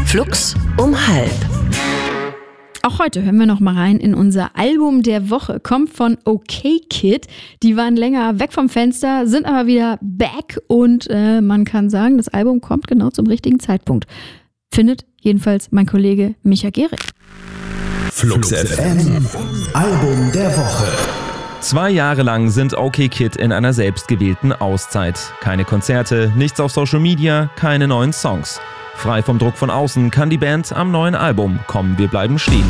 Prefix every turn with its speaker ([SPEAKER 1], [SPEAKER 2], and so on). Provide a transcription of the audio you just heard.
[SPEAKER 1] Flux um 12:30.
[SPEAKER 2] Auch heute hören wir noch mal rein in unser Album der Woche. Kommt von OK Kid. Die waren länger weg vom Fenster, sind aber wieder back und man kann sagen, das Album kommt genau zum richtigen Zeitpunkt. Findet jedenfalls mein Kollege Micha Gehrig.
[SPEAKER 3] Flux FM Album der Woche.
[SPEAKER 4] 2 Jahre lang sind OK Kid in einer selbstgewählten Auszeit. Keine Konzerte, nichts auf Social Media, keine neuen Songs. Frei vom Druck von außen kann die Band am neuen Album Komm, wir bleiben stehen